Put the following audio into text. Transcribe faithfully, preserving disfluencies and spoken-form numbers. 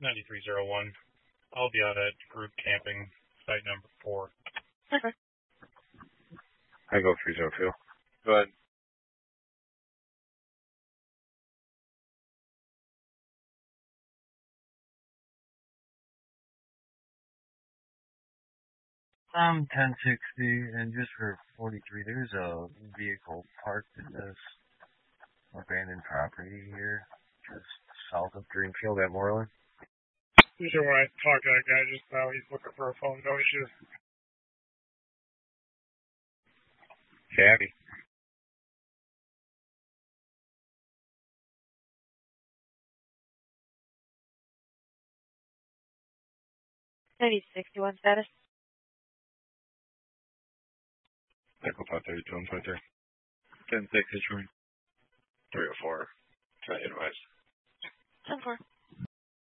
ninety-three oh one. I'll be out at group camping site number four. Okay. I go three zero two. Go ahead. Um, ten sixty, and just for forty-three, there's a vehicle parked in this abandoned property here, just south of Greenfield at Moreland. Usually when I talk to that guy just now, he's looking for a phone, no issues. Cabby. ninety sixty-one status. Echo five thirty-two, I'm right there. ten six is joined. three oh four. Can I advise? ten four.